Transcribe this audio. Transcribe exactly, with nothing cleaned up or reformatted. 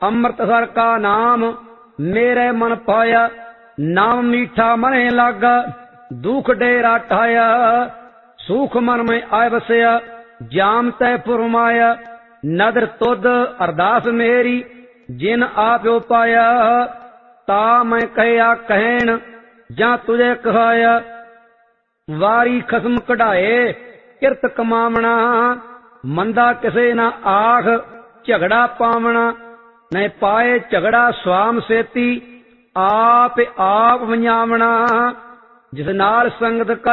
ਅੰਮ੍ਰਿਤਸਰ ਕਾ ਨਾਮ ਮੇਰੇ ਮਨ ਪਾਇਆ। ਨਾਮ मीठा मने लागा दुख डेरा ठाया। सुख मन में आय बसया जाम तय फुरमाया। नदर तुद अरदास मेरी जिन आपो पाया। ता मैं कहया कहन जा तुझे कहाया। वारी खसम कढ़ाए किरत कमावना। मंदा किसे ना आख झगड़ा पावना। न पाए झगड़ा स्वाम सेती आप आप वंजावना। जिस नाल संगत